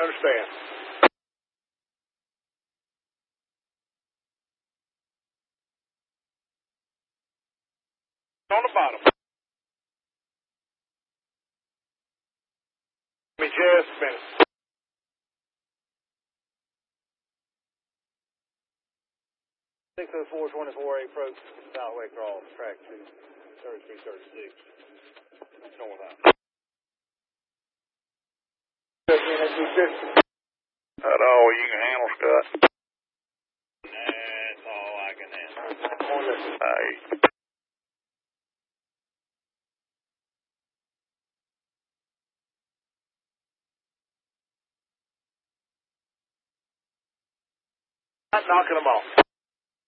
Understand. On the bottom. Give me just a minute. Six 424 approach Southway Cross, track 23336. North out. That all you can handle, Scott? That's all I can handle. Hey. Not knocking them off.